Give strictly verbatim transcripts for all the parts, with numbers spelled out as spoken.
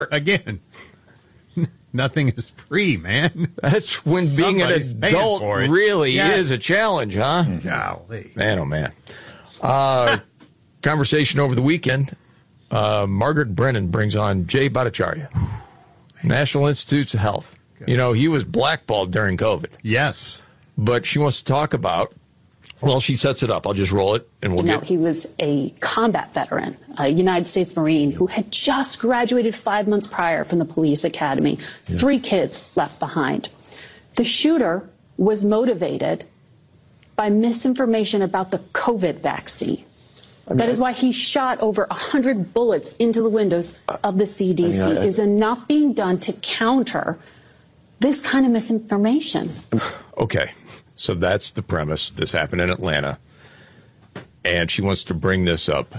again. Nothing is free, man. That's when being Somebody's an paying adult for it. really Yeah. is a challenge, huh? Golly. Man, oh, man. Uh, conversation over the weekend. Uh, Margaret Brennan brings on Jay Bhattacharya, National Institutes of Health. You know, he was blackballed during COVID. Yes. But she wants to talk about, well, she sets it up. I'll just roll it, and we'll You know, get... he was a combat veteran, a United States Marine who had just graduated five months prior from the police academy, yeah. three kids left behind. The shooter was motivated by misinformation about the COVID vaccine. I mean, that is why he shot over one hundred bullets into the windows of the C D C. I mean, I, I, Is enough being done to counter this kind of misinformation? Okay, so that's the premise. This happened in Atlanta. And she wants to bring this up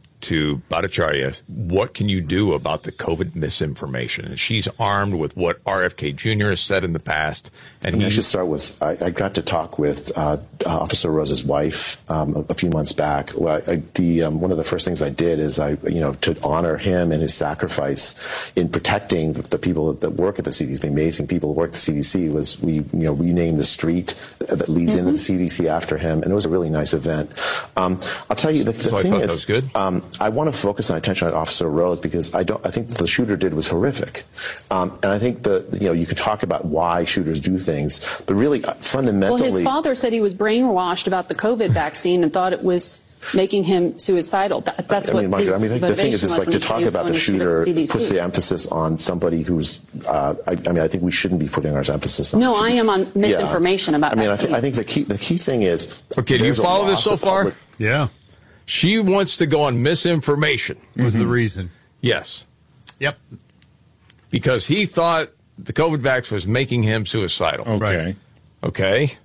to Bhattacharya. What can you do about the COVID misinformation? And she's armed with what R F K Junior has said in the past. And I, mean, he I should start with, I, I got to talk with uh, Officer Rose's wife um, a, a few months back. Well, I, the, um, one of the first things I did is, I, you know, to honor him and his sacrifice in protecting the, the people that work at the C D C, the amazing people who work at the C D C, was we, you know, renamed the street that leads mm-hmm. into the C D C after him. And it was a really nice event. Um, I'll tell you, the, the so thing I thought is, that was good. Um, I want to focus my attention on Officer Rose because I don't. I think what the shooter did was horrific, um, and I think the you know you can talk about why shooters do things, but really uh, fundamentally. Well, his father said he was brainwashed about the COVID vaccine and thought it was making him suicidal. That, that's I mean, what his I mean, the thing is, it's like to talk about the shooter the puts the emphasis on somebody who's. Uh, I, I mean, I think we shouldn't be putting our emphasis on. No, I am on misinformation yeah. about. I mean, I, th- th- I think the key the key thing is. Okay, do you follow this so far? Public- yeah. She wants to go on misinformation. Was mm-hmm. the reason. Yes. Yep. Because he thought the COVID vax was making him suicidal. Okay. Okay.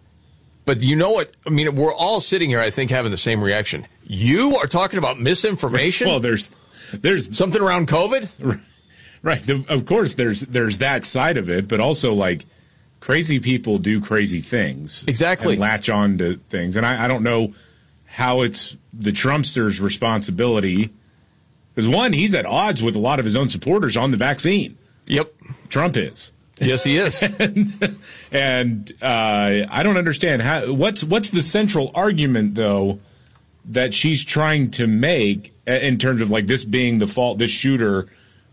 But you know what? I mean, we're all sitting here, I think, having the same reaction. You are talking about misinformation? Well, there's there's something around COVID? Right. Of course, there's there's that side of it, but also, like, crazy people do crazy things. Exactly. And latch on to things. And I, I don't know how it's the Trumpster's responsibility. Because, one, he's at odds with a lot of his own supporters on the vaccine. Yep. Trump is. Yes, he is. and and uh, I don't understand. how. What's what's the central argument, though, that she's trying to make in terms of, like, this being the fault, this shooter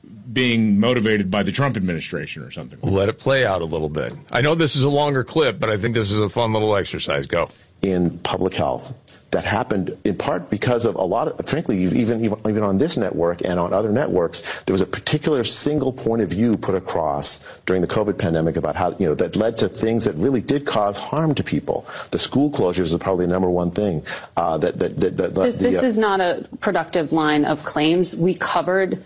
being motivated by the Trump administration or something? Let it play out a little bit. I know this is a longer clip, but I think this is a fun little exercise. Go. In public health. That happened in part because of a lot of, frankly, even, even on this network and on other networks, there was a particular single point of view put across during the COVID pandemic about how, you know, that led to things that really did cause harm to people. The school closures is probably the number one thing. Uh, that, that, that, that This, the, this uh, is not a productive line of claims. We covered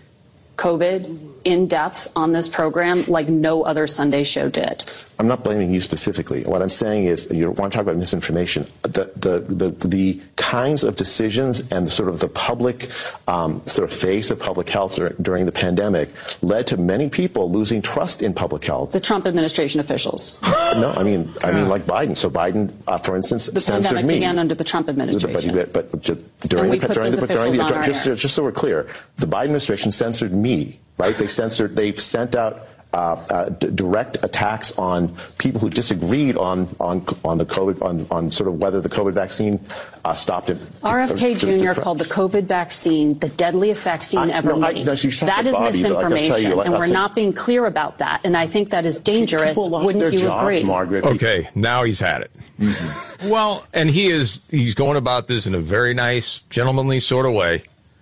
COVID in depth on this program like no other Sunday show did. I'm not blaming you specifically. What I'm saying is, you want to talk about misinformation. The the the, the kinds of decisions and the sort of the public um, sort of face of public health dur- during the pandemic led to many people losing trust in public health. The Trump administration officials. No, I mean, I mean, like Biden. So Biden, uh, for instance, the censored pandemic me. began under the Trump administration. But, but, but during and the we during put the those during the officials on just our just so we're clear, the Biden administration censored me. Right? They censored. They sent out uh, uh, d- direct attacks on people who disagreed on on on the COVID on, on sort of whether the COVID vaccine uh, stopped it. R F K uh, Junior to, to, called the COVID vaccine the deadliest vaccine I, ever no, I, made. no, so that is Bobby, misinformation, you, like, and I'll we're tell not being clear about that. And I think that is dangerous. People lost Wouldn't their you jobs, agree? Margaret. Okay, now he's had it. Mm-hmm. Well, and he is he's going about this in a very nice, gentlemanly sort of way.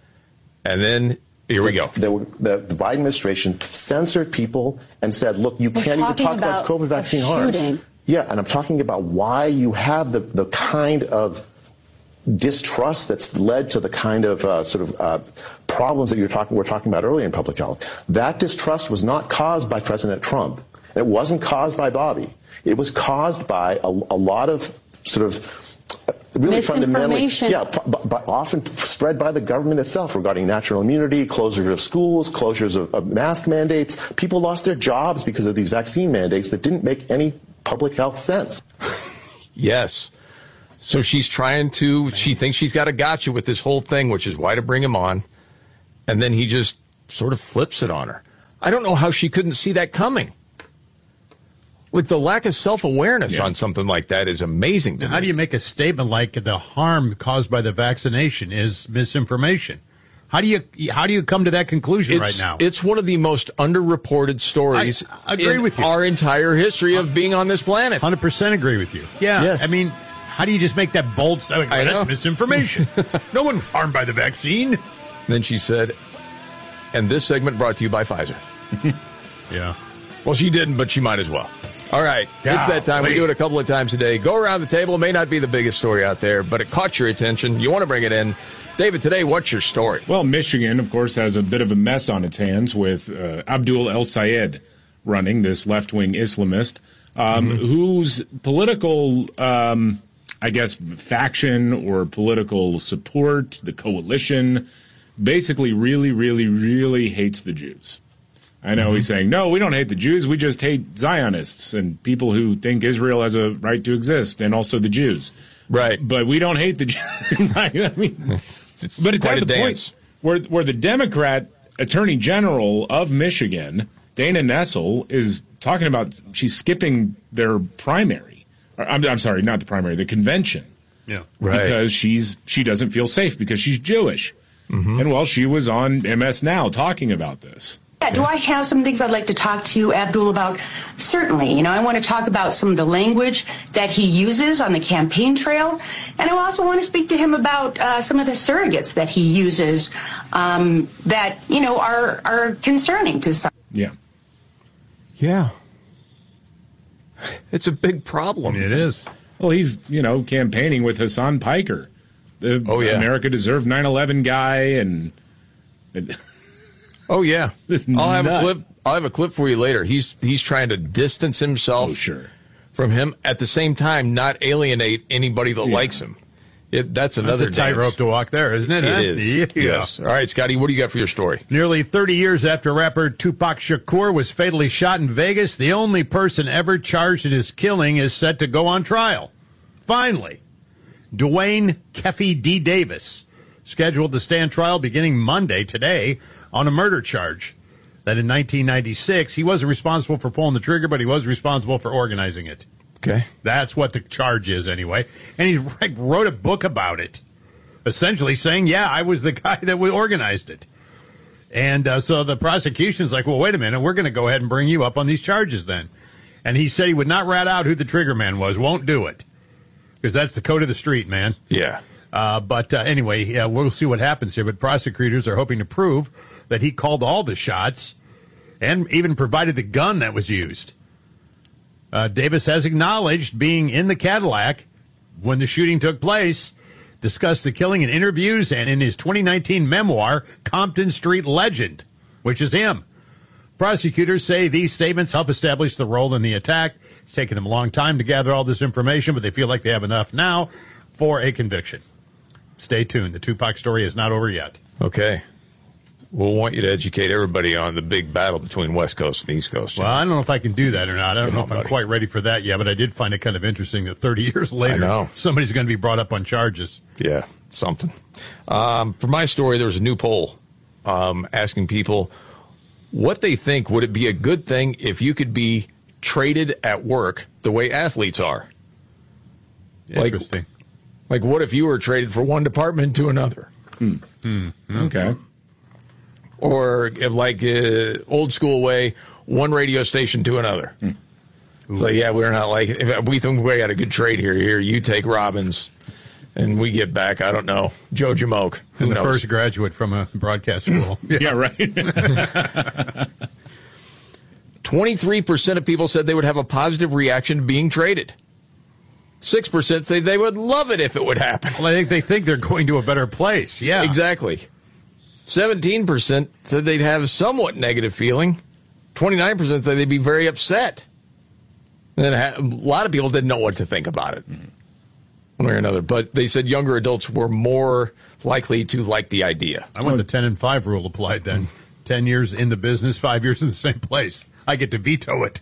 And then here we go. The, the, the Biden administration censored people and said, look, you We're can't even talk about, about COVID vaccine harms. Yeah, and I'm talking about why you have the, the kind of distrust that's led to the kind of uh, sort of uh, problems that you're talking, we're talking about earlier in public health. That distrust was not caused by President Trump. It wasn't caused by Bobby. It was caused by a, a lot of sort of really fundamentally, yeah, but, but often spread by the government itself regarding natural immunity, closure of schools, closures of, of mask mandates. People lost their jobs because of these vaccine mandates that didn't make any public health sense. Yes. So she's trying to, she thinks she's got a gotcha with this whole thing, which is why to bring him on. And then he just sort of flips it on her. I don't know how she couldn't see that coming. Like, the lack of self-awareness Yeah. on something like that is amazing to How me. do you make a statement like the harm caused by the vaccination is misinformation? How do you how do you come to that conclusion it's, right now? It's one of the most underreported stories I- I agree in with you. our entire history of being on this planet. one hundred percent agree with you. Yeah. Yes. I mean, how do you just make that bold statement? I That's know. misinformation. No one harmed by the vaccine. Then she said, and this segment brought to you by Pfizer. Yeah. Well, she didn't, but she might as well. All right. It's that time. We Golly. do it a couple of times a day. Go around the table. It may not be the biggest story out there, but it caught your attention. You want to bring it in. David, today, what's your story? Well, Michigan, of course, has a bit of a mess on its hands with uh, Abdul El Sayed running, this left-wing Islamist, um, Mm-hmm. whose political, um, I guess, faction or political support, the coalition, basically really, really, really hates the Jews. I know he's saying, no, we don't hate the Jews. We just hate Zionists and people who think Israel has a right to exist, and also the Jews. Right. But we don't hate the Jews. Right? I mean, It's but it's quite at a the dance. point where where the Democrat Attorney General of Michigan, Dana Nessel, is talking about she's skipping their primary. Or, I'm, I'm sorry, not the primary, the convention, Yeah. Right. because she's she doesn't feel safe because she's Jewish. Mm-hmm. And well, she was on M S Now talking about this. Yeah, do I have some things I'd like to talk to you, Abdul, about? Certainly. You know, I want to talk about some of the language that he uses on the campaign trail. And I also want to speak to him about uh, some of the surrogates that he uses um, that, you know, are, are concerning to some. Yeah. Yeah. It's a big problem. It is. Well, he's, you know, campaigning with Hassan Piker, the Oh, yeah. America Deserved nine eleven guy, and, and Oh, yeah. This I'll have nut. a clip. I'll have a clip for you later. He's he's trying to distance himself oh, sure. from him, at the same time not alienate anybody that Yeah. likes him. It, that's another That's a tightrope dance. to walk there, isn't it? huh? It is. Yeah. Yes. All right, Scotty, what do you got for your story? Nearly thirty years after rapper Tupac Shakur was fatally shot in Vegas, the only person ever charged in his killing is set to go on trial. Finally, Dwayne Keffy D. Davis, scheduled to stand trial beginning Monday, today, on a murder charge. That in nineteen ninety-six, he wasn't responsible for pulling the trigger, but he was responsible for organizing it. Okay. That's what the charge is, anyway. And he like, wrote a book about it, essentially saying, yeah, I was the guy that we organized it. And uh, so the prosecution's like, well, wait a minute, we're going to go ahead and bring you up on these charges then. And he said he would not rat out who the trigger man was, won't do it. Because that's the code of the street, man. Yeah. Uh, but uh, anyway, yeah, we'll see what happens here. But prosecutors are hoping to prove that he called all the shots and even provided the gun that was used. Uh, Davis has acknowledged being in the Cadillac when the shooting took place, discussed the killing in interviews and in his twenty nineteen memoir, Compton Street Legend, which is him. Prosecutors say these statements help establish the role in the attack. It's taken them a long time to gather all this information, but they feel like they have enough now for a conviction. Stay tuned. The Tupac story is not over yet. Okay. We'll want you to educate everybody on the big battle between West Coast and East Coast. Well, I don't know if I can do that or not. I don't Come know on, if I'm buddy. quite ready for that yet, but I did find it kind of interesting that thirty years later, know. somebody's going to be brought up on charges. Yeah, something. Um, for my story, there was a new poll um, asking people what they think would it be a good thing if you could be traded at work the way athletes are. Like- Interesting. Like, what if you were traded from one department to another? Okay. Or if, like uh, old school way, one radio station to another. It's like, yeah, we're not like, if we think we got a good trade here. Here, you take Robbins, and we get back, I don't know, Joe Jamoke. Who I'm the knows? first graduate from a broadcast school. Yeah, right. twenty-three percent of people said they would have a positive reaction to being traded. six percent say they would love it if it would happen. Well, I think they think they're going to a better place. Yeah. Exactly. seventeen percent said they'd have a somewhat negative feeling. twenty-nine percent said they'd be very upset. And then a lot of people didn't know what to think about it, one way or another. But they said younger adults were more likely to like the idea. I want the ten and five rule applied then. ten years in the business, five years in the same place. I get to veto it.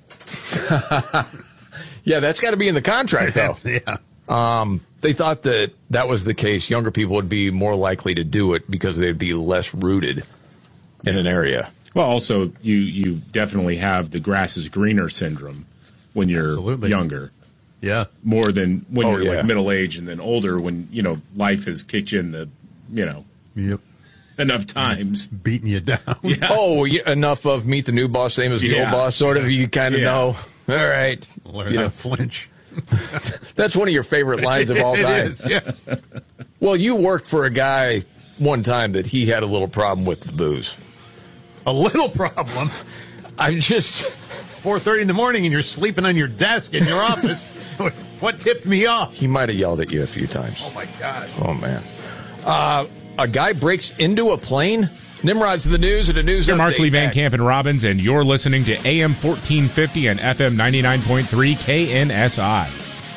Yeah, that's got to be in the contract, though. Yeah. Um, they thought that that was the case. Younger people would be more likely to do it because they'd be less rooted in an area. Well, also, you, you definitely have the grass is greener syndrome when you're Absolutely. younger. Yeah. More than when oh, you're yeah. like middle aged and then older when, you know, life has kicked you in the, you know, yep. enough times. Beating you down. Yeah. Oh, yeah, enough of meet the new boss, same as the Yeah. old boss, sort of. You kind of Yeah. know. All right. Learn you how know, to flinch. That's one of your favorite lines of all It time. is, yes. Well, you worked for a guy one time that he had a little problem with the booze. A little problem. I'm just four thirty in the morning and you're sleeping on your desk in your office. What tipped me off? He might have yelled at you a few times. Oh, my God. Oh, man. Uh, a guy breaks into a plane? Nimrod's in the news and a news Here, update. Markley, Van next. Camp, and Robbins, and you're listening to A M fourteen fifty and F M ninety-nine point three K N S I.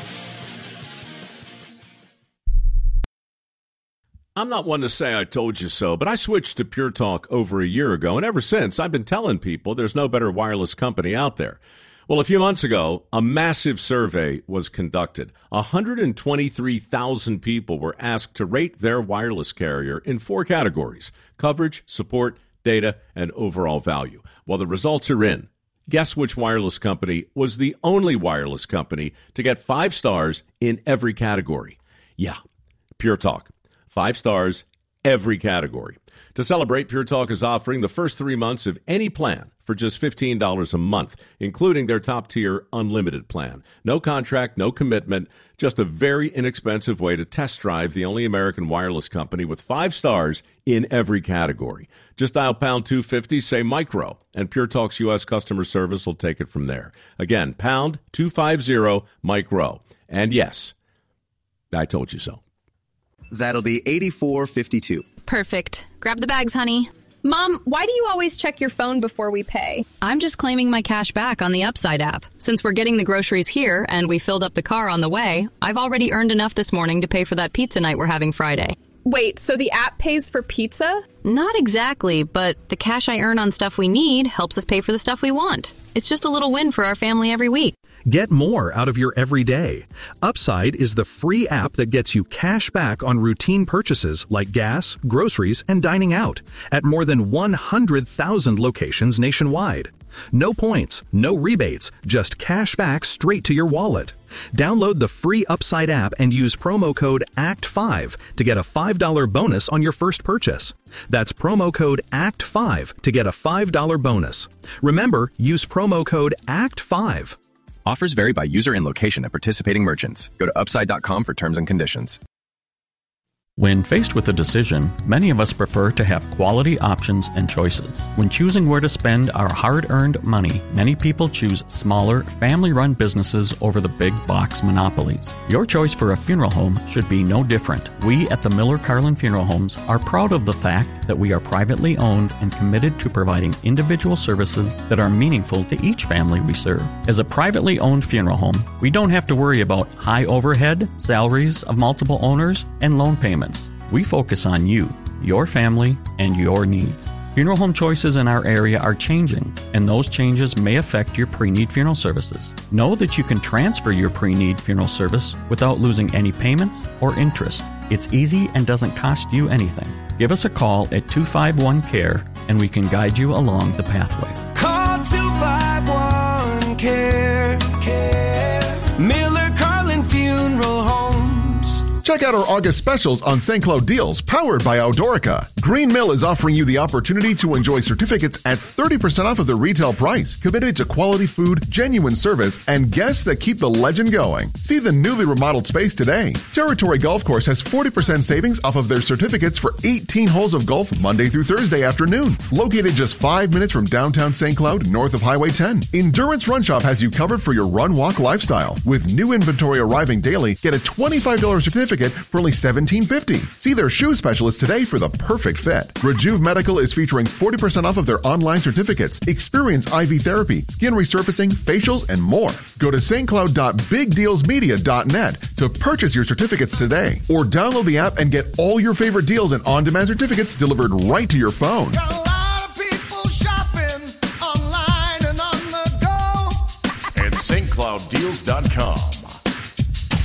I'm not one to say I told you so, but I switched to Pure Talk over a year ago, and ever since, I've been telling people there's no better wireless company out there. Well, a few months ago, a massive survey was conducted. one hundred twenty-three thousand people were asked to rate their wireless carrier in four categories: coverage, support, data, and overall value. Well, the results are in. Guess which wireless company was the only wireless company to get five stars in every category? Yeah, Pure Talk. Five stars, every category. To celebrate, Pure Talk is offering the first three months of any plan for just fifteen dollars a month, including their top-tier unlimited plan. No contract, no commitment, just a very inexpensive way to test drive the only American wireless company with five stars in every category. Just dial pound two fifty, say micro, and Pure Talk's U S customer service will take it from there. Again, pound two fifty, micro. And yes, I told you so. That'll be eighty-four fifty-two. Perfect. Grab the bags, honey. Mom, why do you always check your phone before we pay? I'm just claiming my cash back on the Upside app. Since we're getting the groceries here and we filled up the car on the way, I've already earned enough this morning to pay for that pizza night we're having Friday. Wait, so the app pays for pizza? Not exactly, but the cash I earn on stuff we need helps us pay for the stuff we want. It's just a little win for our family every week. Get more out of your everyday. Upside is the free app that gets you cash back on routine purchases like gas, groceries, and dining out at more than one hundred thousand locations nationwide. No points, no rebates, just cash back straight to your wallet. Download the free Upside app and use promo code A C T five to get a five dollars bonus on your first purchase. That's promo code A C T five to get a five dollars bonus. Remember, use promo code A C T five. Offers vary by user and location at participating merchants. Go to upside dot com for terms and conditions. When faced with a decision, many of us prefer to have quality options and choices. When choosing where to spend our hard-earned money, many people choose smaller, family-run businesses over the big box monopolies. Your choice for a funeral home should be no different. We at the Miller Carlin Funeral Homes are proud of the fact that we are privately owned and committed to providing individual services that are meaningful to each family we serve. As a privately owned funeral home, we don't have to worry about high overhead, salaries of multiple owners, and loan payments. We focus on you, your family, and your needs. Funeral home choices in our area are changing, and those changes may affect your pre-need funeral services. Know that you can transfer your pre-need funeral service without losing any payments or interest. It's easy and doesn't cost you anything. Give us a call at two five one C A R E, and we can guide you along the pathway. Call two five one C A R E. C A R E. Miller Carlin Funeral Homes. Check out our August specials on Saint Cloud deals powered by Eldorica. Green Mill is offering you the opportunity to enjoy certificates at thirty percent off of the retail price, committed to quality food, genuine service, and guests that keep the legend going. See the newly remodeled space today. Territory Golf Course has forty percent savings off of their certificates for eighteen holes of golf Monday through Thursday afternoon. Located just five minutes from downtown Saint Cloud, north of Highway ten. Endurance Run Shop has you covered for your run-walk lifestyle. With new inventory arriving daily, get a twenty-five dollars certificate for only seventeen fifty. See their shoe specialist today for the perfect fit. Rejuve Medical is featuring forty percent off of their online certificates. Experience I V therapy, skin resurfacing, facials, and more. Go to st cloud dot big deals media dot net to purchase your certificates today, or download the app and get all your favorite deals and on-demand certificates delivered right to your phone. Got a lot of people shopping online and on the go at st cloud deals dot com.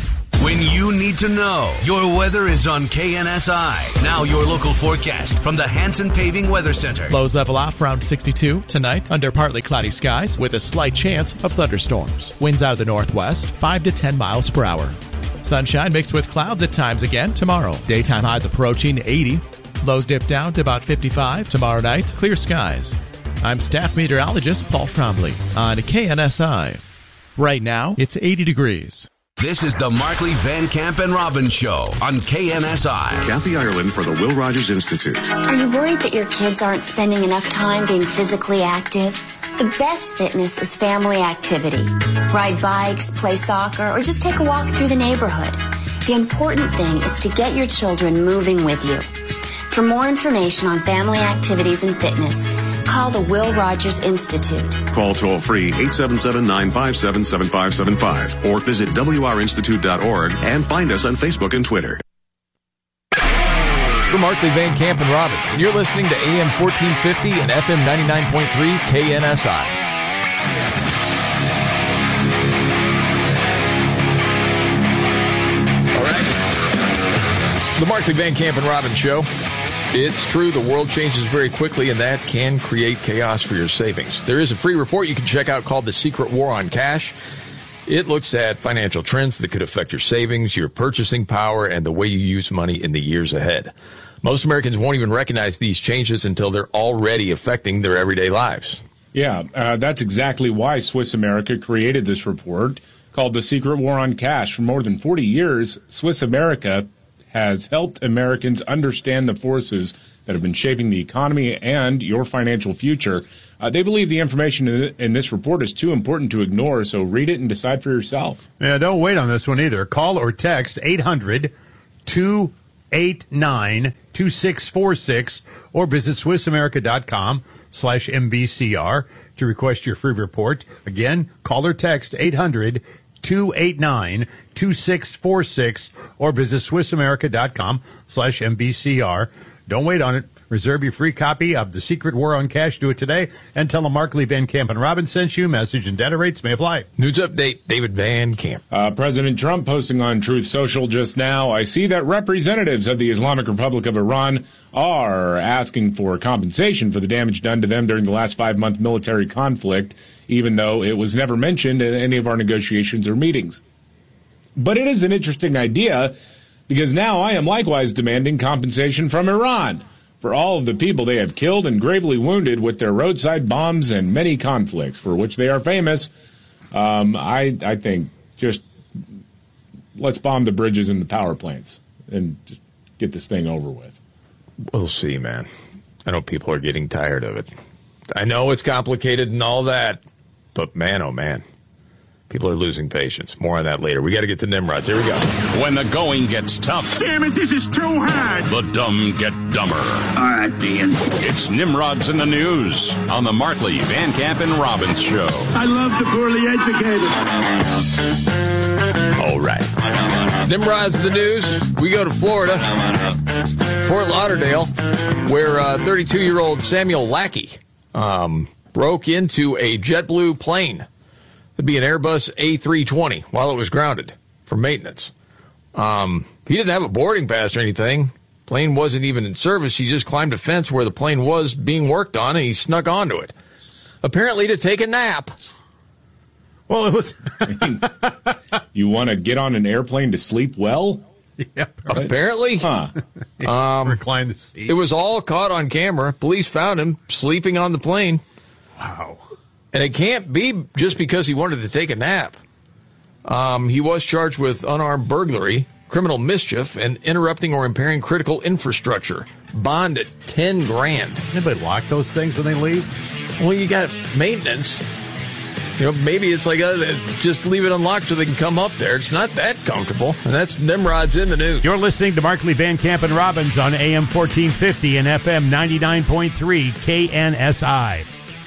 When you need to know, your weather is on K N S I. Now your local forecast from the Hanson Paving Weather Center. Lows level off around sixty-two tonight under partly cloudy skies with a slight chance of thunderstorms. Winds out of the northwest, five to ten miles per hour. Sunshine mixed with clouds at times again tomorrow. Daytime highs approaching eighty. Lows dip down to about fifty-five. Tomorrow night, clear skies. I'm staff meteorologist Paul Trombley on K N S I. Right now, it's eighty degrees. This is the Markley, Van Camp, and Robbins Show on K N S I. Kathy Ireland for the Will Rogers Institute. Are you worried that your kids aren't spending enough time being physically active? The best fitness is family activity. Ride bikes, play soccer, or just take a walk through the neighborhood. The important thing is to get your children moving with you. For more information on family activities and fitness, call the Will Rogers Institute. Call toll-free eight seven seven, nine five seven, seven five seven five or visit W R institute dot org and find us on Facebook and Twitter. We're Markley, Van Camp, and Robbins, and you're listening to A M fourteen fifty and F M ninety-nine point three K N S I. All right. The Markley, Van Camp, and Robbins Show. It's true, the world changes very quickly, and that can create chaos for your savings. There is a free report you can check out called The Secret War on Cash. It looks at financial trends that could affect your savings, your purchasing power, and the way you use money in the years ahead. Most Americans won't even recognize these changes until they're already affecting their everyday lives. Yeah, uh, that's exactly why Swiss America created this report called The Secret War on Cash. For more than forty years, Swiss America has helped Americans understand the forces that have been shaping the economy and your financial future. Uh, they believe the information in this report is too important to ignore, so read it and decide for yourself. Yeah, don't wait on this one either. Call or text eight hundred, two eight nine, two six four six or visit swiss america dot com slash M B C R to request your free report. Again, call or text eight hundred, two eight nine, two six four six or visit swiss america dot com slash M B C R. Don't wait on it. Reserve your free copy of The Secret War on Cash. Do it today and tell them Markley, Van Camp, and Robbins sent you. Message and data rates may apply. News update, David Van Camp. Uh, President Trump posting on Truth Social just now, I see that representatives of the Islamic Republic of Iran are asking for compensation for the damage done to them during the last five-month military conflict, even though it was never mentioned in any of our negotiations or meetings. But it is an interesting idea because now I am likewise demanding compensation from Iran for all of the people they have killed and gravely wounded with their roadside bombs and many conflicts for which they are famous. Um, I, I think just let's bomb the bridges and the power plants and just get this thing over with. We'll see, man. I know people are getting tired of it. I know it's complicated and all that, but man, oh man. People are losing patience. More on that later. We got to get to Nimrods. Here we go. When the going gets tough. Damn it, this is too hard. The dumb get dumber. All right, Ian. It's Nimrods in the News on the Markley, Van Camp, and Robbins Show. I love the poorly educated. All right. Nimrods in the News. We go to Florida, Fort Lauderdale, where uh, thirty-two-year-old Samuel Lackey um, broke into a JetBlue plane. It'd be an Airbus A three twenty while it was grounded for maintenance. Um, he didn't have a boarding pass or anything. Plane wasn't even in service. He just climbed a fence where the plane was being worked on, and he snuck onto it, apparently to take a nap. Well, it was... You want to get on an airplane to sleep well? Yeah, apparently. Huh. Um, Recline the seat. It was all caught on camera. Police found him sleeping on the plane. Wow. And it can't be just because he wanted to take a nap. Um, he was charged with unarmed burglary, criminal mischief, and interrupting or impairing critical infrastructure. Bond at ten grand. Anybody lock those things when they leave? Well, you got maintenance. You know, maybe it's like, uh, just leave it unlocked so they can come up there. It's not that comfortable. And that's Nimrod's in the News. You're listening to Markley, Van Camp, and Robbins on A M fourteen fifty and F M ninety-nine point three K N S I.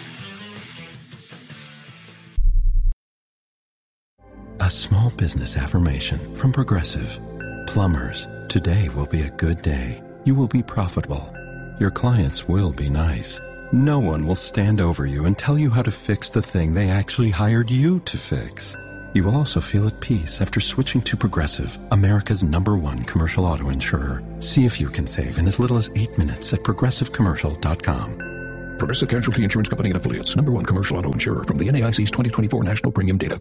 A small business affirmation from Progressive. Plumbers, today will be a good day. You will be profitable. Your clients will be nice. No one will stand over you and tell you how to fix the thing they actually hired you to fix. You will also feel at peace after switching to Progressive, America's number one commercial auto insurer. See if you can save in as little as eight minutes at progressive commercial dot com. Progressive Casualty Insurance Company and Affiliates. Number one commercial auto insurer from the N A I C's twenty twenty-four National Premium Data.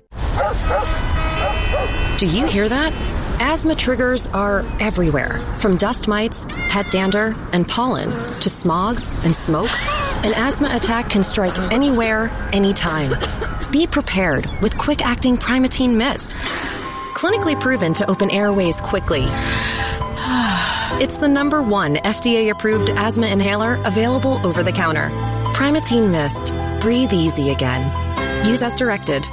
Do you hear that? Asthma triggers are everywhere, from dust mites, pet dander, and pollen, to smog and smoke. An asthma attack can strike anywhere, anytime. Be prepared with quick-acting Primatene Mist. Clinically proven to open airways quickly. It's the number one F D A-approved asthma inhaler available over the counter. Primatene Mist. Breathe easy again. Use as directed.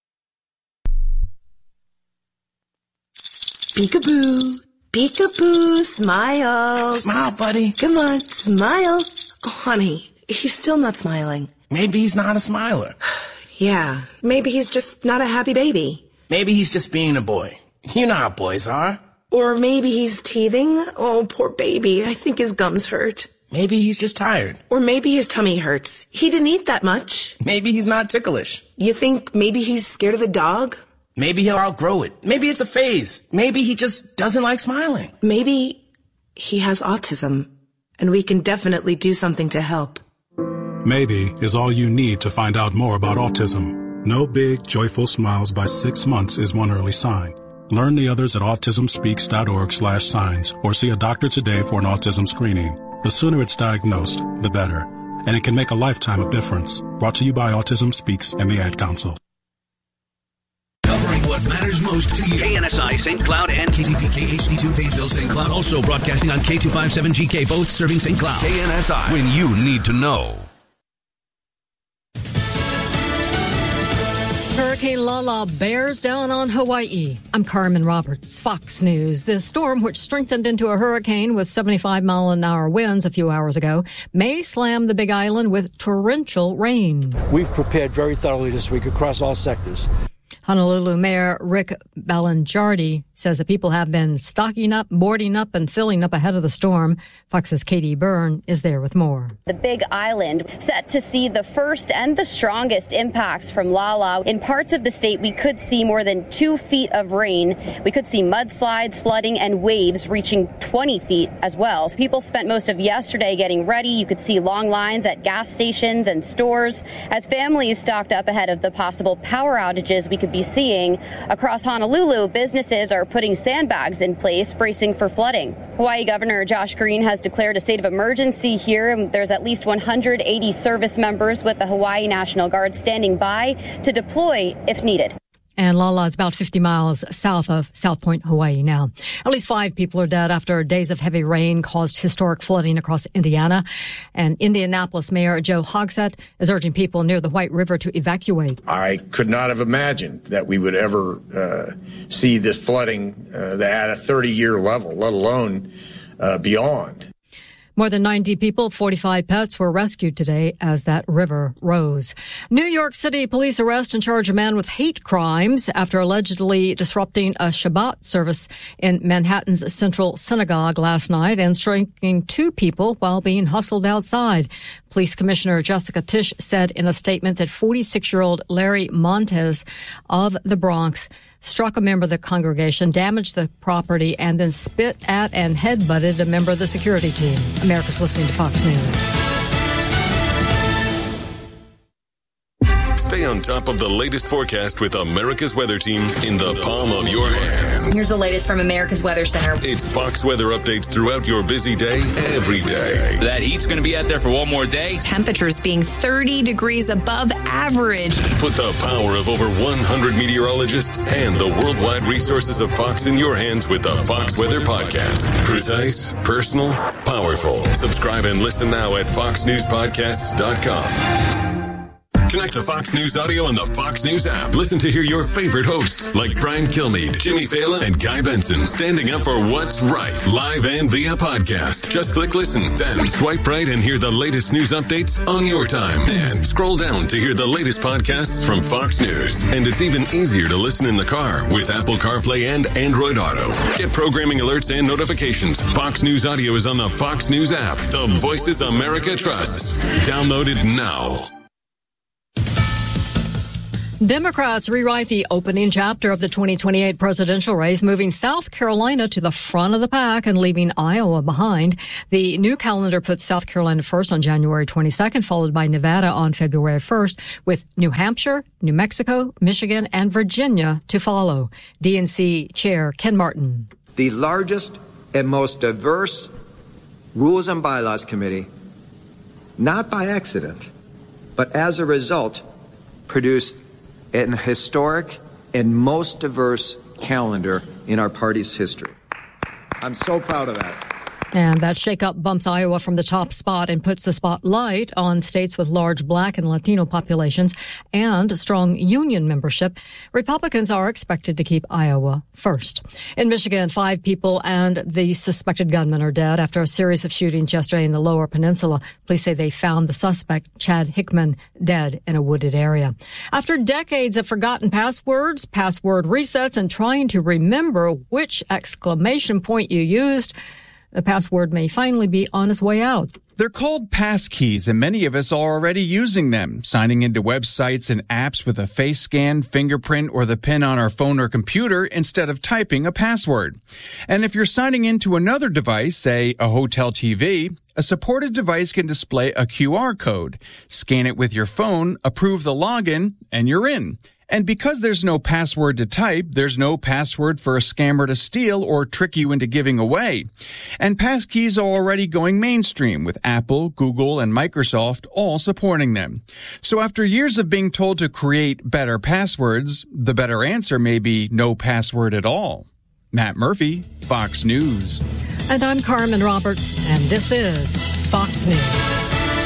Peekaboo. Peekaboo. Smile. Smile, buddy. Come on, smile. Oh, honey, he's still not smiling. Maybe he's not a smiler. Yeah, maybe he's just not a happy baby. Maybe he's just being a boy. You know how boys are. Or maybe he's teething. Oh, poor baby. I think his gums hurt. Maybe he's just tired. Or maybe his tummy hurts. He didn't eat that much. Maybe he's not ticklish. You think maybe he's scared of the dog? Maybe he'll outgrow it. Maybe it's a phase. Maybe he just doesn't like smiling. Maybe he has autism, and we can definitely do something to help. Maybe is all you need to find out more about autism. No big, joyful smiles by six months is one early sign. Learn the others at autism speaks dot org slash signs or see a doctor today for an autism screening. The sooner it's diagnosed, the better. And it can make a lifetime of difference. Brought to you by Autism Speaks and the Ad Council. Covering what matters most to you. K N S I Saint Cloud and K Z P K H D two Painesville Saint Cloud. Also broadcasting on K two fifty-seven G K, both serving Saint Cloud. K N S I, when you need to know. Hurricane Lala bears down on Hawaii. I'm Carmen Roberts, Fox News. The storm, which strengthened into a hurricane with seventy-five mile an hour winds a few hours ago, may slam the Big Island with torrential rain. We've prepared very thoroughly this week across all sectors. Honolulu Mayor Rick Balangiardi says that people have been stocking up, boarding up, and filling up ahead of the storm. Fox's Katie Byrne is there with more. The Big Island set to see the first and the strongest impacts from Lala. In parts of the state, we could see more than two feet of rain. We could see mudslides, flooding, and waves reaching twenty feet as well. People spent most of yesterday getting ready. You could see long lines at gas stations and stores as families stocked up ahead of the possible power outages we could be seeing. Across Honolulu, businesses are putting sandbags in place, bracing for flooding. Hawaii Governor Josh Green has declared a state of emergency here. There's at least one hundred eighty service members with the Hawaii National Guard standing by to deploy if needed. And Lala is about fifty miles south of South Point, Hawaii now. At least five people are dead after days of heavy rain caused historic flooding across Indiana. And Indianapolis Mayor Joe Hogsett is urging people near the White River to evacuate. I could not have imagined that we would ever uh, see this flooding uh, at a thirty-year level, let alone uh, beyond. More than ninety people, forty-five pets were rescued today as that river rose. New York City police arrest and charge a man with hate crimes after allegedly disrupting a Shabbat service in Manhattan's Central Synagogue last night and striking two people while being hustled outside. Police Commissioner Jessica Tisch said in a statement that forty-six-year-old Larry Montez of the Bronx struck a member of the congregation, damaged the property, and then spit at and headbutted a member of the security team. America's listening to Fox News. Stay on top of the latest forecast with America's Weather Team in the palm of your hands. Here's the latest from America's Weather Center. It's Fox weather updates throughout your busy day, every day. That heat's going to be out there for one more day. Temperatures being thirty degrees above average. Put the power of over one hundred meteorologists and the worldwide resources of Fox in your hands with the Fox Weather Podcast. Precise, personal, powerful. Subscribe and listen now at fox news podcasts dot com. Connect to Fox News Audio on the Fox News app. Listen to hear your favorite hosts like Brian Kilmeade, Jimmy Fallon, and Guy Benson standing up for what's right, live and via podcast. Just click listen, then swipe right and hear the latest news updates on your time. And scroll down to hear the latest podcasts from Fox News. And it's even easier to listen in the car with Apple CarPlay and Android Auto. Get programming alerts and notifications. Fox News Audio is on the Fox News app. The voices America trusts. Download it now. Democrats rewrite the opening chapter of the twenty twenty-eight presidential race, moving South Carolina to the front of the pack and leaving Iowa behind. The new calendar puts South Carolina first on January twenty-second, followed by Nevada on February first, with New Hampshire, New Mexico, Michigan, and Virginia to follow. D N C Chair Ken Martin. The largest and most diverse Rules and Bylaws Committee, not by accident, but as a result, produced an historic and most diverse calendar in our party's history. I'm so proud of that. And that shakeup bumps Iowa from the top spot and puts the spotlight on states with large Black and Latino populations and strong union membership. Republicans are expected to keep Iowa first. In Michigan, five people and the suspected gunman are dead after a series of shootings yesterday in the Lower Peninsula. Police say they found the suspect, Chad Hickman, dead in a wooded area. After decades of forgotten passwords, password resets, and trying to remember which exclamation point you used, the password may finally be on its way out. They're called passkeys, and many of us are already using them, signing into websites and apps with a face scan, fingerprint, or the pin on our phone or computer instead of typing a password. And if you're signing into another device, say a hotel T V, a supported device can display a Q R code. Scan it with your phone, approve the login, and you're in. And because there's no password to type, there's no password for a scammer to steal or trick you into giving away. And passkeys are already going mainstream, with Apple, Google, and Microsoft all supporting them. So after years of being told to create better passwords, the better answer may be no password at all. Matt Murphy, Fox News. And I'm Carmen Roberts, and this is Fox News.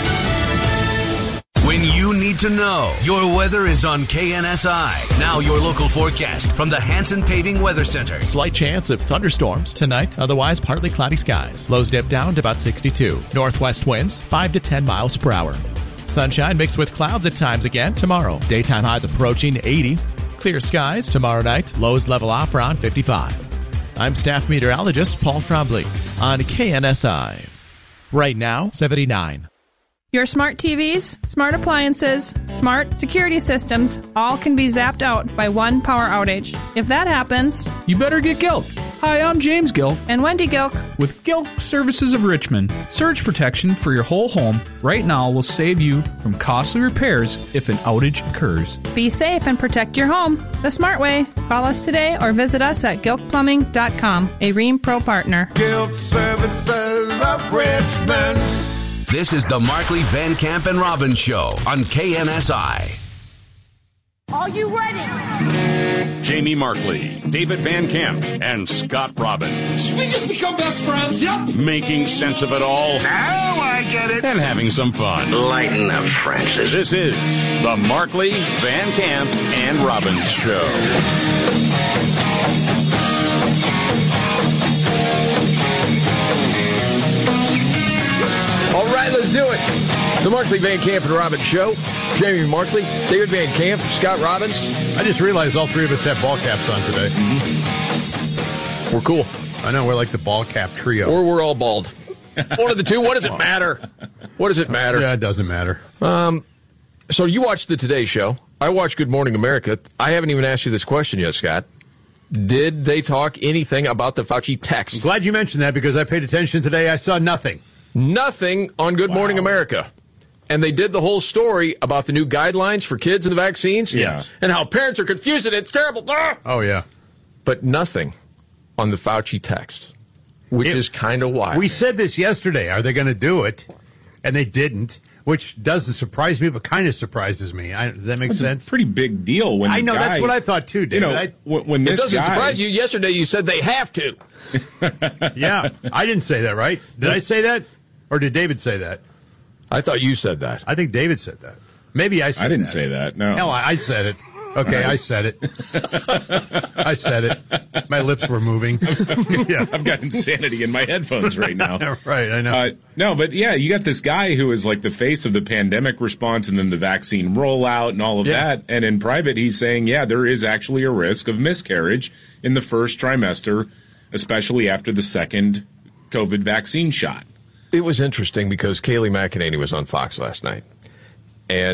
When you need to know, your weather is on K N S I. Now your local forecast from the Hanson Paving Weather Center. Slight chance of thunderstorms tonight, otherwise partly cloudy skies. Lows dip down to about sixty-two. Northwest winds five to ten miles per hour. Sunshine mixed with clouds at times again tomorrow. Daytime highs approaching eighty. Clear skies tomorrow night. Lows level off around fifty-five. I'm staff meteorologist Paul Trombley on K N S I. Right now, seventy-nine. Your smart T Vs, smart appliances, smart security systems all can be zapped out by one power outage. If that happens, you better get Gilk. Hi, I'm James Gilk. And Wendy Gilk. With Gilk Services of Richmond, surge protection for your whole home right now will save you from costly repairs if an outage occurs. Be safe and protect your home the smart way. Call us today or visit us at gilk plumbing dot com, a Rheem Pro partner. Gilk Services of Richmond. This is the Markley, Van Camp, and Robbins Show on K N S I. Are you ready? Jamie Markley, David Van Camp, and Scott Robbins. Should we just become best friends? Yep. Making sense of it all. Now I get it. And having some fun. Lighten up, Francis. This is the Markley, Van Camp, and Robbins Show. All right, let's do it. The Markley, Van Camp, and Robbins Show. Jamie Markley, David Van Camp, Scott Robbins. I just realized all three of us have ball caps on today. Mm-hmm. We're cool. I know, we're like the ball cap trio. Or we're all bald. One of the two. What does it matter? What does it matter? Yeah, it doesn't matter. Um, so you watched the Today Show. I watched Good Morning America. I haven't even asked you this question yet, Scott. Did they talk anything about the Fauci text? I'm glad you mentioned that because I paid attention today. I saw nothing. Nothing on Good wow. Morning America. And they did the whole story about the new guidelines for kids and the vaccines. Yeah. And how parents are confused and it's terrible. Ah! Oh, yeah. But nothing on the Fauci text, which it, is kind of wild. We said this yesterday. Are they going to do it? And they didn't, which doesn't surprise me, but kind of surprises me. I, does that make that's sense? A pretty big deal. When I know, guy, that's what I thought, too, David. You know, I, when this it doesn't guy, surprise you. Yesterday you said they have to. Yeah. I didn't say that, right? Did I say that? Or did David say that? I thought you said that. I think David said that. Maybe I said I didn't that. say that, no. Hell, I, I said it. Okay, I said it. I said it. My lips were moving. Yeah. I've got insanity in my headphones right now. Right, I know. Uh, no, but yeah, you got this guy who is like the face of the pandemic response and then the vaccine rollout and all of yeah. that. And in private, he's saying, yeah, there is actually a risk of miscarriage in the first trimester, especially after the second COVID vaccine shot. It was interesting because Kayleigh McEnany was on Fox last night, and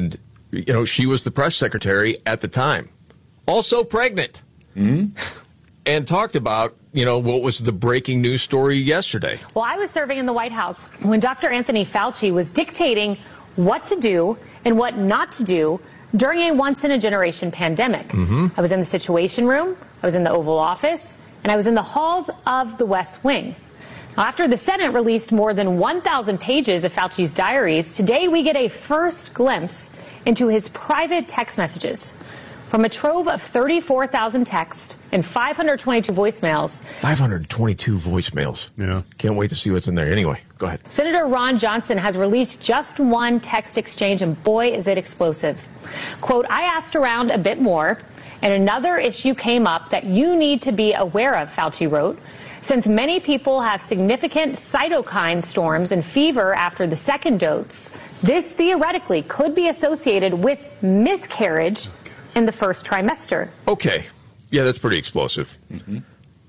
you know, she was the press secretary at the time, also pregnant, mm-hmm. and talked about, you know, what was the breaking news story yesterday. Well, I was serving in the White House when Doctor Anthony Fauci was dictating what to do and what not to do during a once-in-a-generation pandemic. Mm-hmm. I was in the Situation Room, I was in the Oval Office, and I was in the halls of the West Wing. After the Senate released more than one thousand pages of Fauci's diaries, today we get a first glimpse into his private text messages. From a trove of thirty-four thousand texts and five hundred twenty-two voicemails. five hundred twenty-two voicemails. Yeah. Can't wait to see what's in there. Anyway, go ahead. Senator Ron Johnson has released just one text exchange, and boy, is it explosive. Quote, I asked around a bit more, and another issue came up that you need to be aware of, Fauci wrote. Since many people have significant cytokine storms and fever after the second dose, this theoretically could be associated with miscarriage in the first trimester. Okay. Yeah, that's pretty explosive. Mm-hmm.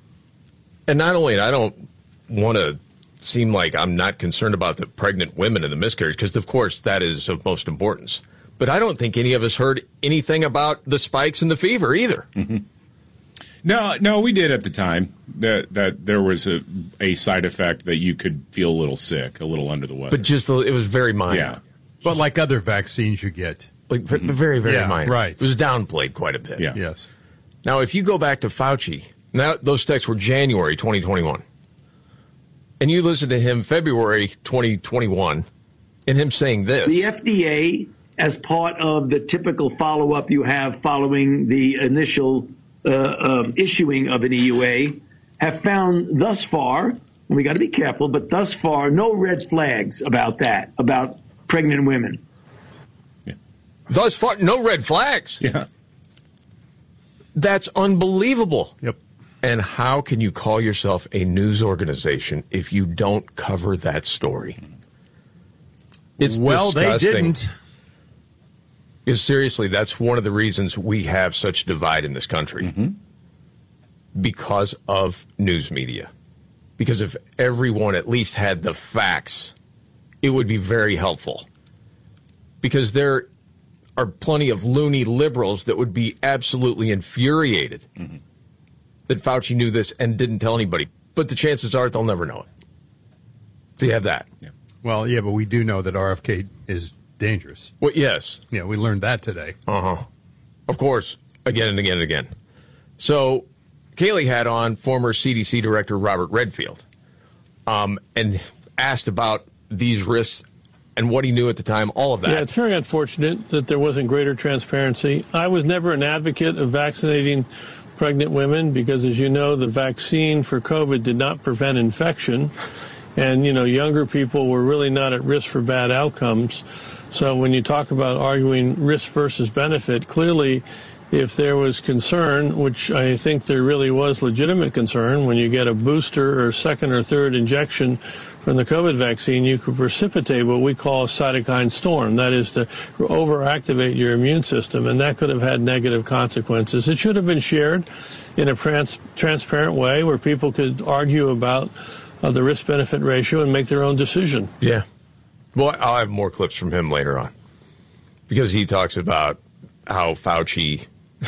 And not only, I don't want to seem like I'm not concerned about the pregnant women and the miscarriage, because, of course, that is of most importance. But I don't think any of us heard anything about the spikes and the fever either. Mm-hmm. No, no, we did at the time. That that there was a, a side effect that you could feel a little sick, a little under the weather. But just, it was very minor. Yeah. But like other vaccines you get. Like mm-hmm. very, very yeah, minor. Right. It was downplayed quite a bit. Yeah. Yes. Now, if you go back to Fauci, now those texts were January twenty twenty-one. And you listen to him February twenty twenty-one, and him saying this. The F D A, as part of the typical follow-up you have following the initial uh, um, issuing of an E U A, have found thus far, and we got to be careful, but thus far, no red flags about that, about pregnant women. Yeah. Thus far, no red flags. Yeah. That's unbelievable. Yep. And how can you call yourself a news organization if you don't cover that story? It's well, disgusting. they didn't. Because seriously, that's one of the reasons we have such divide in this country. Mm-hmm. Because of news media. Because if everyone at least had the facts, it would be very helpful. Because there are plenty of loony liberals that would be absolutely infuriated mm-hmm. that Fauci knew this and didn't tell anybody. But the chances are they'll never know it. So you have that. Yeah. Well, yeah, but we do know that R F K is dangerous. Well, yes. Yeah, we learned that today. Uh-huh. Of course, again and again and again. So Kaylee had on former C D C Director Robert Redfield um, and asked about these risks and what he knew at the time, all of that. Yeah, it's very unfortunate that there wasn't greater transparency. I was never an advocate of vaccinating pregnant women because, as you know, the vaccine for COVID did not prevent infection. And, you know, younger people were really not at risk for bad outcomes. So when you talk about arguing risk versus benefit, clearly if there was concern, which I think there really was legitimate concern, when you get a booster or second or third injection from the COVID vaccine, you could precipitate what we call a cytokine storm. That is to overactivate your immune system, and that could have had negative consequences. It should have been shared in a trans- transparent way where people could argue about uh, the risk-benefit ratio and make their own decision. Yeah. Well, I'll have more clips from him later on because he talks about how Fauci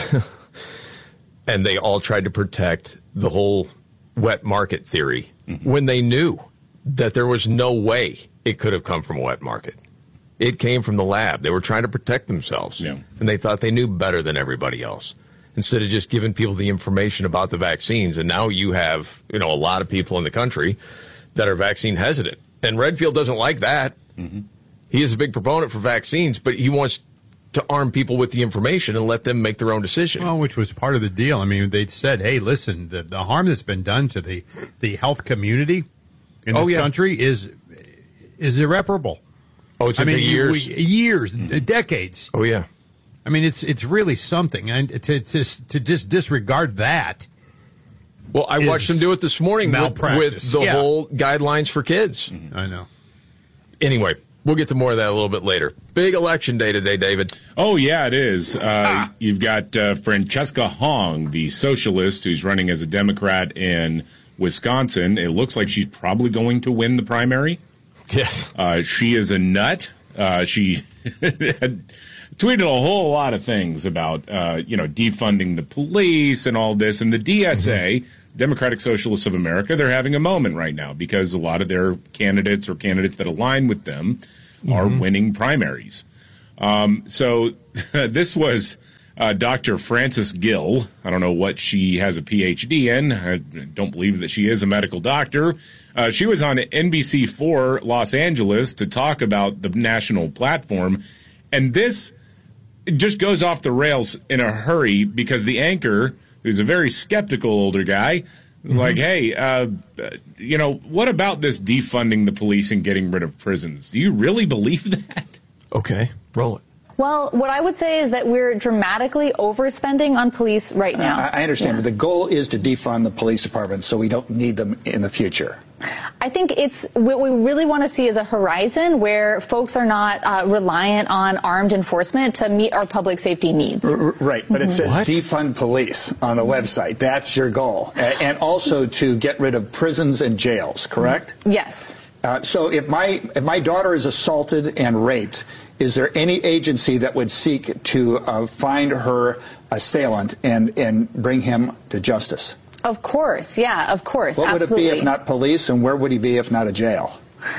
and they all tried to protect the whole wet market theory mm-hmm. when they knew that there was no way it could have come from a wet market. It came from the lab. They were trying to protect themselves, yeah. and they thought they knew better than everybody else instead of just giving people the information about the vaccines. And now you have, you know, a lot of people in the country that are vaccine hesitant. And Redfield doesn't like that. Mm-hmm. He is a big proponent for vaccines, but he wants to arm people with the information and let them make their own decision. Well, which was part of the deal. I mean, they said, hey, listen, the, the harm that's been done to the, the health community in this oh, yeah. country is is irreparable. Oh, it's I mean, years? We, years, mm-hmm. decades. Oh, yeah. I mean, it's it's really something. And to, to, to just disregard that. Well, I watched them do it this morning with, with the yeah. whole guidelines for kids. Mm-hmm. I know. Anyway, we'll get to more of that a little bit later. Big election day today, David. Oh, yeah, it is. Uh, ah. You've got uh, Francesca Hong, the socialist who's running as a Democrat in Wisconsin. It looks like she's probably going to win the primary. Yes. Uh, she is a nut. Uh, she had tweeted a whole lot of things about, uh, you know, defunding the police and all this. And the D S A, mm-hmm. Democratic Socialists of America, they're having a moment right now because a lot of their candidates or candidates that align with them mm-hmm. are winning primaries. Um, so this was uh, Doctor Frances Gill. I don't know what she has a P H D in. I don't believe that she is a medical doctor. Uh, she was on N B C four Los Angeles to talk about the national platform. And this just goes off the rails in a hurry because the anchor, who's a very skeptical older guy, is mm-hmm. like, hey, uh, you know, what about this defunding the police and getting rid of prisons? Do you really believe that? Okay, roll it. Well, what I would say is that we're dramatically overspending on police right now. Uh, I understand, yeah. but the goal is to defund the police department so we don't need them in the future. I think it's what we really want to see is a horizon where folks are not uh, reliant on armed enforcement to meet our public safety needs. R- right, but mm-hmm. it says what? defund police on the website. That's your goal. A- and also to get rid of prisons and jails, correct? Yes. Uh, so if my if my daughter is assaulted and raped, is there any agency that would seek to uh, find her assailant and, and bring him to justice? Of course, yeah, of course. What absolutely. would it be if not police, and where would he be if not a jail?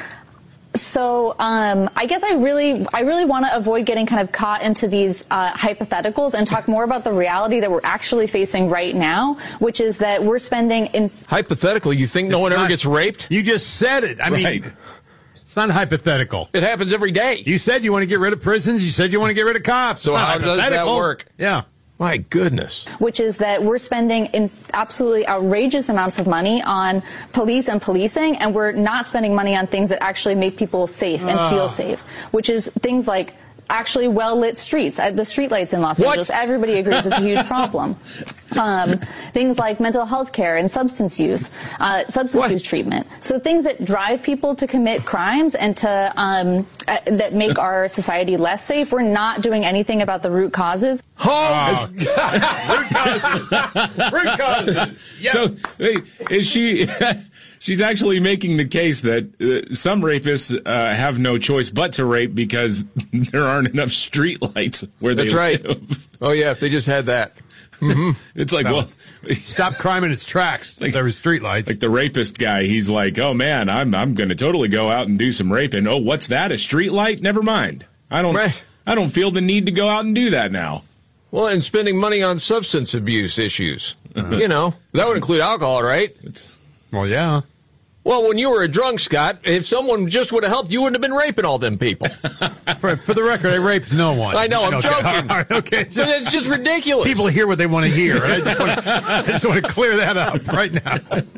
So um, I guess I really, I really want to avoid getting kind of caught into these uh, hypotheticals and talk more about the reality that we're actually facing right now, which is that we're spending in hypothetical. You think no it's one not, ever gets raped? You just said it. I right. mean, it's not hypothetical. It happens every day. You said you want to get rid of prisons. You said you want to get rid of cops. So how does that work? Yeah. My goodness. Which is that we're spending in absolutely outrageous amounts of money on police and policing, and we're not spending money on things that actually make people safe and uh. feel safe, which is things like actually well-lit streets. Uh, the streetlights in Los what? Angeles, everybody agrees it's a huge problem. Um, things like mental health care and substance use, uh, substance what? use treatment. So things that drive people to commit crimes and to um, uh, that make our society less safe. We're not doing anything about the root causes. Oh, root causes. Root causes. Yes. So wait, is she? She's actually making the case that uh, some rapists uh, have no choice but to rape because there aren't enough streetlights where they That's right. live. Oh, yeah, if they just had that. Mm-hmm. It's like, no. well, stop crime in its tracks. Like there were streetlights. Like the rapist guy, he's like, oh man, I'm I'm going to totally go out and do some raping. Oh, what's that? A streetlight? Never mind. I don't. Right. I don't feel the need to go out and do that now. Well, and spending money on substance abuse issues. Uh-huh. You know, that would include alcohol, right? It's, well, yeah. Well, when you were a drunk, Scott, if someone just would have helped, you wouldn't have been raping all them people. for, for the record, I raped no one. I know, I'm okay. joking. All right, okay. But it's just ridiculous. People hear what they want to hear. I just want to, I just want to clear that up right now.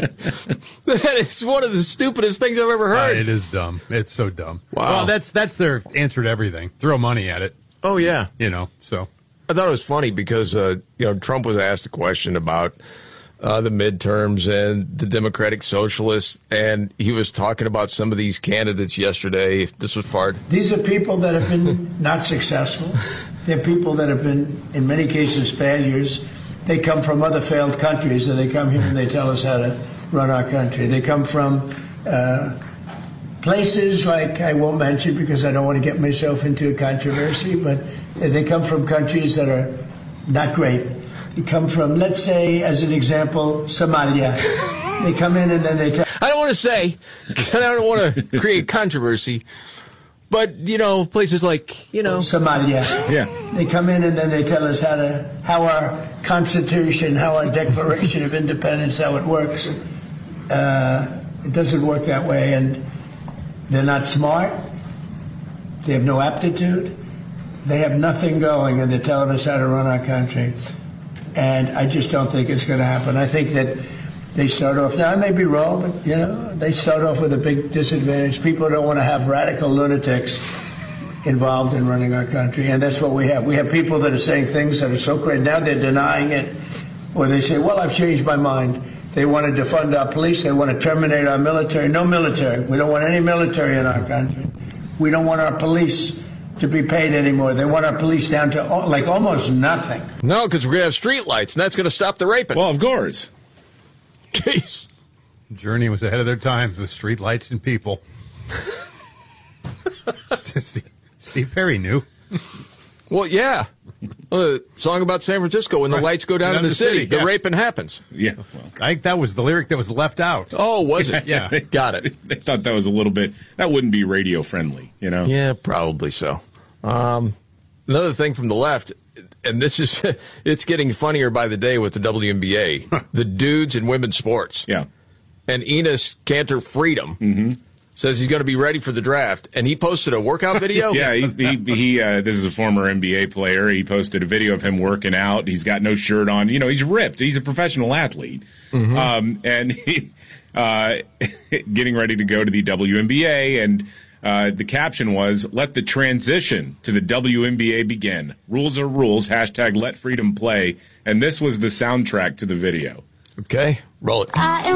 That is one of the stupidest things I've ever heard. Uh, it is dumb. It's so dumb. Wow. Well, that's that's their answer to everything. Throw money at it. Oh, yeah. You know, so. I thought it was funny because, uh, you know, Trump was asked a question about Uh, the midterms and the Democratic Socialists, and he was talking about some of these candidates yesterday. This was part. These are people that have been not successful. They're people that have been, in many cases, failures. They come from other failed countries, and they come here and they tell us how to run our country. They come from uh, places like I won't mention because I don't want to get myself into a controversy, but they come from countries that are not great. They come from, let's say, as an example, Somalia. They come in and then they tell... I don't want to say, I don't want to create controversy, but, you know, places like, you know... Somalia. Yeah. They come in and then they tell us how to, how our Constitution, how our Declaration of Independence, how it works. Uh, it doesn't work that way, and they're not smart. They have no aptitude. They have nothing going, and they're telling us how to run our country. And I just don't think it's going to happen. I think that they start off, now I may be wrong, but, you know, they start off with a big disadvantage. People don't want to have radical lunatics involved in running our country, and that's what we have. We have people that are saying things that are so great. Now they're denying it, or they say, well, I've changed my mind. They want to defund our police. They want to terminate our military. No military. We don't want any military in our country. We don't want our police to be paid anymore. They want our police down to like almost nothing. No, because we're going to have street lights, and that's going to stop the raping. Well, of course. Jeez. Journey was ahead of their time with street lights and people. Steve, Steve Perry knew. Well, yeah. Uh, song about San Francisco when the Right. lights go down Down in the, the city. city, The yeah. raping happens. Yeah. I think that was the lyric that was left out. Oh, was it? Yeah. Got it. They thought that was a little bit, that wouldn't be radio friendly, you know? Yeah, probably so. Um, another thing from the left, and this is, it's getting funnier by the day with the W N B A, the dudes in women's sports. Yeah. And Enos Cantor Freedom Mm-hmm. says he's going to be ready for the draft, and he posted a workout video. Yeah, he, he, he uh, this is a former N B A player. He posted a video of him working out. He's got no shirt on. You know, he's ripped. He's a professional athlete. Mhm. Um, and he, uh, getting ready to go to the W N B A, and uh, the caption was, "Let the transition to the W N B A begin. Rules are rules. Hashtag let freedom play." And this was the soundtrack to the video. Okay, roll it.